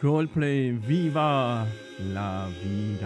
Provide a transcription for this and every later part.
Coldplay, Viva la Vida.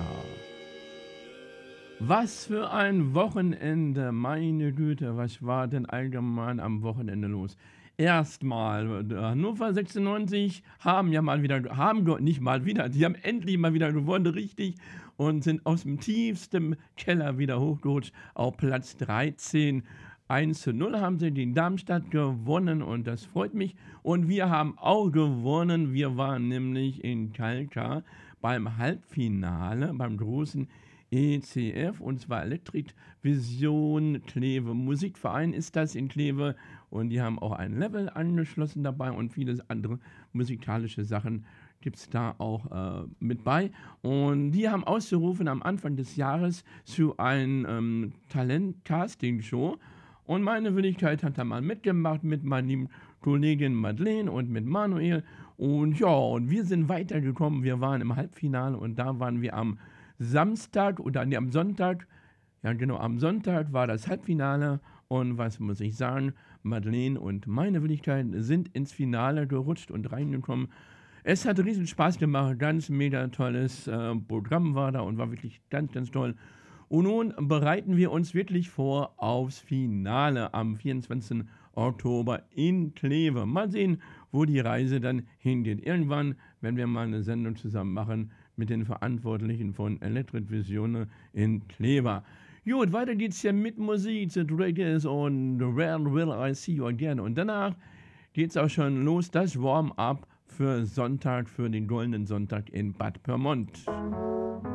Was für ein Wochenende, meine Güte, was war denn allgemein am Wochenende los? Erstmal, Hannover 96 haben ja mal wieder nicht mal wieder, die haben endlich mal wieder gewonnen, richtig, und sind aus dem tiefsten Keller wieder hochgerutscht auf Platz 13. 1:0 haben sie gegen Darmstadt gewonnen und das freut mich. Und wir haben auch gewonnen. Wir waren nämlich in Kalkar beim Halbfinale, beim großen ECF, und zwar Electric Vision Kleve Musikverein ist das in Kleve, und die haben auch ein Level angeschlossen dabei und vieles andere musikalische Sachen gibt es da auch mit bei. Und die haben ausgerufen am Anfang des Jahres zu einem Talent-Casting-Show, und meine Wenigkeit hat da mal mitgemacht mit meiner lieben Kollegin Madeleine und mit Manuel. Und ja, und wir sind weitergekommen. Wir waren im Halbfinale und da waren wir am Samstag oder nee, am Sonntag. Ja, genau, am Sonntag war das Halbfinale. Und was muss ich sagen? Madeleine und meine Wenigkeit sind ins Finale gerutscht und reingekommen. Es hat riesen Spaß gemacht, ganz mega tolles Programm war da und war wirklich ganz, ganz toll. Und nun bereiten wir uns wirklich vor aufs Finale am 24. Oktober in Kleve. Mal sehen, wo die Reise dann hingeht. Irgendwann, wenn wir mal eine Sendung zusammen machen mit den Verantwortlichen von Electric Vision in Kleve. Gut, weiter geht's hier mit Musik zu Dragons und Where Will I See You Again. Und danach geht's auch schon los, das Warm-up für Sonntag, für den Goldenen Sonntag in Bad Pyrmont.